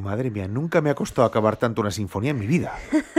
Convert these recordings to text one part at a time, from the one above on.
Madre mía, nunca me ha costado acabar tanto una sinfonía en mi vida.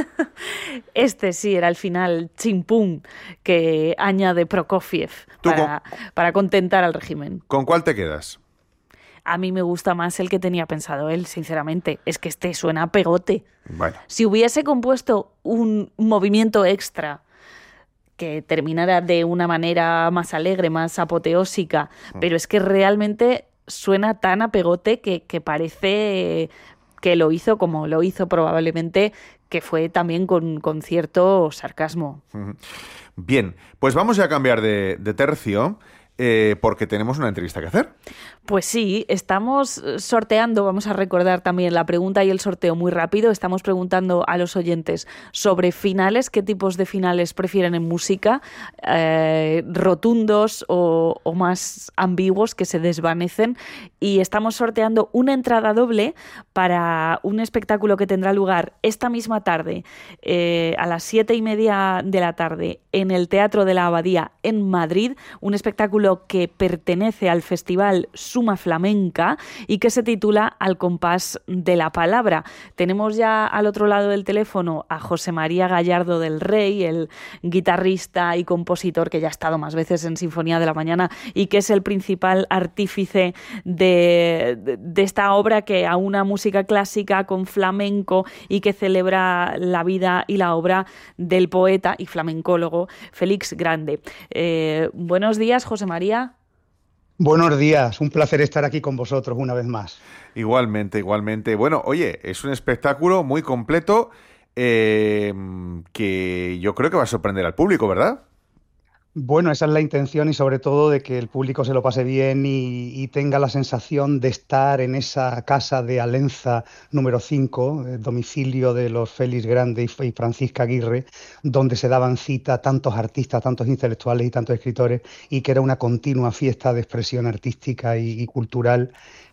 Este sí era el final chimpún que añade Prokofiev para contentar al régimen. ¿Con cuál te quedas? A mí me gusta más el que tenía pensado él, sinceramente. Es que este suena a pegote. Bueno. Si hubiese compuesto un movimiento extra que terminara de una manera más alegre, más apoteósica, pero es que realmente suena tan a pegote que parece que lo hizo como lo hizo probablemente, que fue también con cierto sarcasmo. Bien, pues vamos ya a cambiar de tercio, porque tenemos una entrevista que hacer. Pues sí, estamos sorteando, vamos a recordar también la pregunta y el sorteo muy rápido. Estamos preguntando a los oyentes sobre finales, qué tipos de finales prefieren en música, rotundos o más ambiguos que se desvanecen. Y estamos sorteando una entrada doble para un espectáculo que tendrá lugar esta misma tarde, a las 7:30 de la tarde, en el Teatro de la Abadía en Madrid, un espectáculo que pertenece al Festival Suma Flamenca y que se titula Al compás de la palabra. Tenemos ya al otro lado del teléfono a José María Gallardo del Rey, el guitarrista y compositor que ya ha estado más veces en Sinfonía de la Mañana y que es el principal artífice de esta obra que aúna música clásica con flamenco y que celebra la vida y la obra del poeta y flamencólogo Félix Grande. Buenos días, José María. Buenos días, un placer estar aquí con vosotros una vez más. Igualmente, igualmente. Bueno, oye, es un espectáculo muy completo que yo creo que va a sorprender al público, ¿verdad? Bueno, esa es la intención y sobre todo de que el público se lo pase bien y tenga la sensación de estar en esa casa de Alenza número 5, domicilio de los Félix Grande y Francisca Aguirre, donde se daban cita tantos artistas, tantos intelectuales y tantos escritores, y que era una continua fiesta de expresión artística y cultural.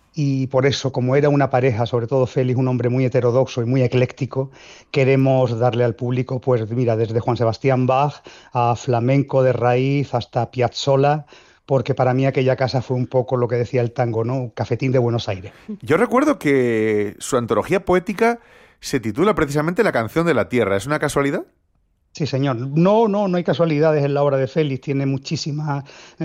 Y por eso, como era una pareja, sobre todo Félix, un hombre muy heterodoxo y muy ecléctico, queremos darle al público, pues mira, desde Juan Sebastián Bach a flamenco de raíz hasta Piazzolla, porque para mí aquella casa fue un poco lo que decía el tango, ¿no? Cafetín de Buenos Aires. Yo recuerdo que su antología poética se titula precisamente La canción de la tierra. ¿Es una casualidad? Sí, señor. No hay casualidades en la obra de Félix. Tiene muchísimas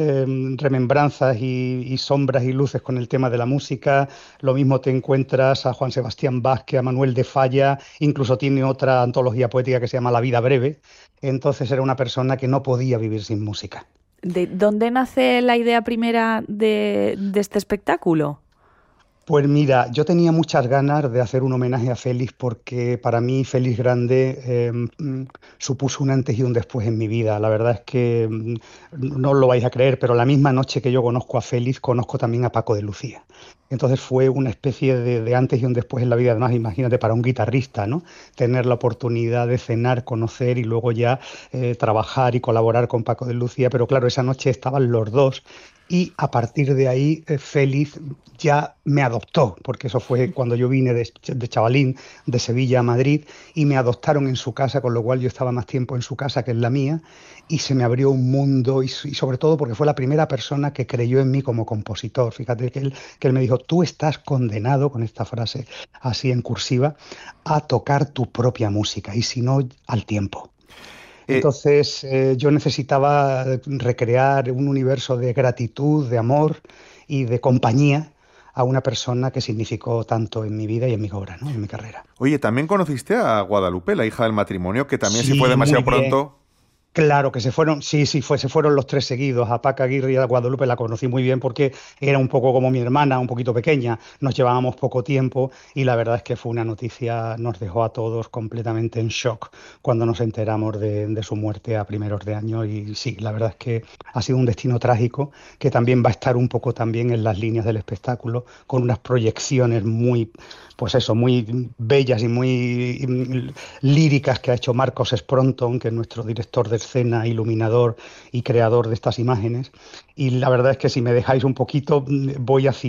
remembranzas y sombras y luces con el tema de la música. Lo mismo te encuentras a Juan Sebastián Bach que a Manuel de Falla. Incluso tiene otra antología poética que se llama La vida breve. Entonces era una persona que no podía vivir sin música. ¿De dónde nace la idea primera de este espectáculo? Pues mira, yo tenía muchas ganas de hacer un homenaje a Félix porque para mí Félix Grande supuso un antes y un después en mi vida. La verdad es que no lo vais a creer, pero la misma noche que yo conozco a Félix, conozco también a Paco de Lucía. Entonces fue una especie de antes y un después en la vida. Además, imagínate, para un guitarrista, ¿no? Tener la oportunidad de cenar, conocer y luego ya trabajar y colaborar con Paco de Lucía. Pero claro, esa noche estaban los dos. Y a partir de ahí, Félix ya me adoptó, porque eso fue cuando yo vine de chavalín de Sevilla a Madrid y me adoptaron en su casa, con lo cual yo estaba más tiempo en su casa que en la mía y se me abrió un mundo y sobre todo porque fue la primera persona que creyó en mí como compositor. Fíjate que él me dijo, tú estás condenado, con esta frase así en cursiva, a tocar tu propia música y si no, al tiempo. Entonces yo necesitaba recrear un universo de gratitud, de amor y de compañía a una persona que significó tanto en mi vida y en mi obra, ¿no? En mi carrera. Oye, también conociste a Guadalupe, la hija del matrimonio, que también Sí, se fue demasiado muy bien. pronto. Claro que se fueron, se fueron los tres seguidos. A Paca Aguirre y a Guadalupe la conocí muy bien porque era un poco como mi hermana, un poquito pequeña. Nos llevábamos poco tiempo y la verdad es que fue una noticia, nos dejó a todos completamente en shock cuando nos enteramos de su muerte a primeros de año. Y sí, la verdad es que ha sido un destino trágico que también va a estar un poco también en las líneas del espectáculo con unas proyecciones muy, pues eso, muy bellas y muy líricas que ha hecho Marcos Spronton, que es nuestro director de escena, iluminador y creador de estas imágenes. Y la verdad es que si me dejáis un poquito, voy a citar